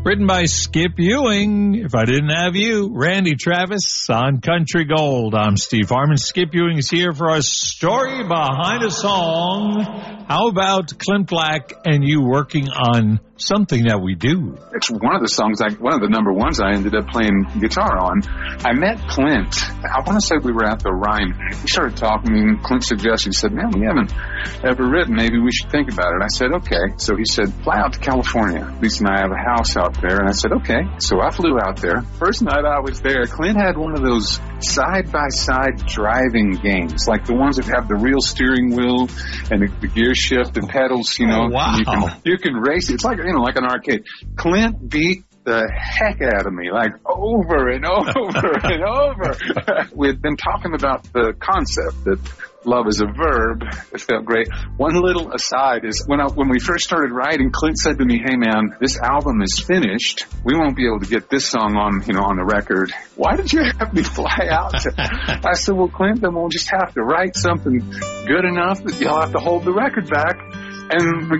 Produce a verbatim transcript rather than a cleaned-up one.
written by Skip Ewing. If I didn't have you, Randy Travis on Country Gold. I'm Steve Harmon. Skip Ewing is here for a story behind a song. How about Clint Black and you working on Something That We Do? It's one of the songs, I, one of the number ones I ended up playing guitar on. I met Clint. I want to say we were at the Rhine. We started talking, and Clint suggested, he said, man, we haven't ever written. Maybe we should think about it. I said, okay. So he said, fly out to California. Lisa and I have a house out there. And I said, okay. So I flew out there. First night I was there, Clint had one of those side-by-side driving games, like the ones that have the real steering wheel and the, the gear shift and pedals, you know. Oh, wow. You can, you can race it. It's like, you know, like an arcade. Clint beat the heck out of me, like over and over and over. We had been talking about the concept that love is a verb. It felt great. One little aside is when I, when we first started writing, Clint said to me, hey man, this album is finished. We won't be able to get this song on, you know, on the record. Why did you have me fly out? To, I said, well, Clint, then we'll just have to write something good enough that you'll have to hold the record back. And we